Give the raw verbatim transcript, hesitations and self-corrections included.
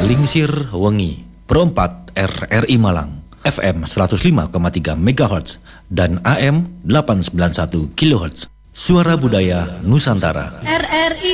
Salingsir Wengi, Perempat R R I Malang, F M seratus lima koma tiga megahertz dan A M delapan ratus sembilan puluh satu kilohertz. Suara Budaya Nusantara. R R I